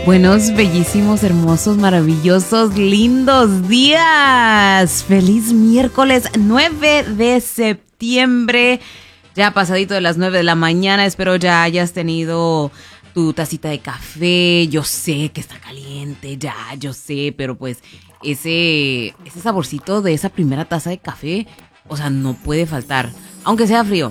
Buenos, bellísimos, hermosos, maravillosos, lindos días. Feliz miércoles 9 de septiembre. Ya pasadito de las 9 de la mañana. Espero ya hayas tenido tu tacita de café. Yo sé que está caliente, ya, yo sé, pero pues ese saborcito de esa primera taza de café, o sea, no puede faltar. Aunque sea frío,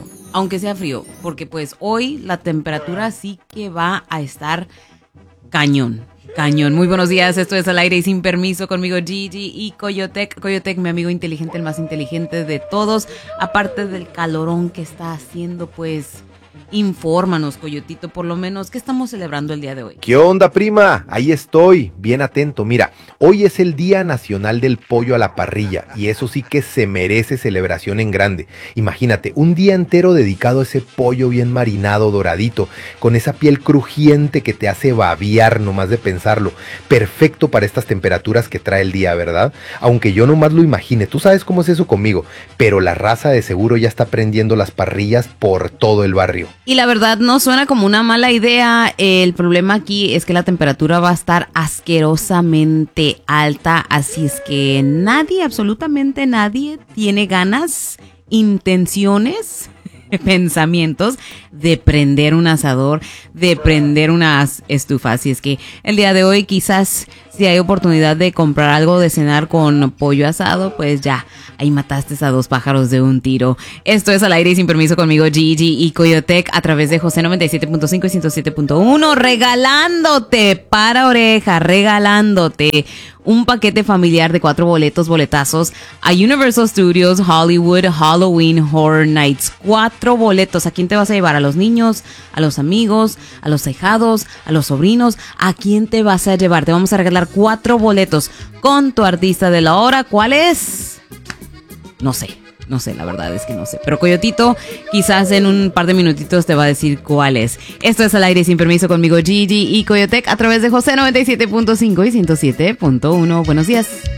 porque pues hoy la temperatura sí que va a estar cañón. Muy buenos días, esto es Al Aire y Sin Permiso conmigo Gigi y Coyotec. Coyotec, mi amigo inteligente, el más inteligente de todos. Aparte del calorón que está haciendo, pues infórmanos, Coyotito, por lo menos, ¿qué estamos celebrando el día de hoy? ¿Qué onda, prima? Ahí estoy, bien atento. Mira, hoy es el Día Nacional del Pollo a la Parrilla y eso sí que se merece celebración en grande. Imagínate, un día entero dedicado a ese pollo bien marinado, doradito, con esa piel crujiente que te hace babear nomás de pensarlo. Perfecto para estas temperaturas que trae el día, ¿verdad? Aunque yo nomás lo imagine, tú sabes cómo es eso conmigo, pero la raza de seguro ya está prendiendo las parrillas por todo el barrio. Y la verdad no suena como una mala idea. El problema aquí es que la temperatura va a estar asquerosamente alta, así es que nadie, absolutamente nadie, tiene ganas, intenciones, pensamientos de prender un asador, de prender una estufa. Así es que el día de hoy quizás si hay oportunidad de comprar algo de cenar con pollo asado, pues ya, ahí mataste a dos pájaros de un tiro. Esto es Al Aire y Sin Permiso conmigo Gigi y Coyotec a través de José 97.5 y 107.1, regalándote para oreja, regalándote un paquete familiar de 4 boletazos a Universal Studios Hollywood Halloween Horror Nights. 4 boletos. ¿A quién te vas a llevar? ¿A los niños? ¿A los amigos? ¿A los ahijados? ¿A los sobrinos? ¿A quién te vas a llevar? Te vamos a regalar 4 boletos con tu artista de la hora. ¿Cuál es? No sé, la verdad es que no sé. Pero Coyotito quizás en un par de minutitos te va a decir cuál es. Esto es Al Aire Sin Permiso conmigo Gigi y Coyotec a través de José 97.5 y 107.1. Buenos días.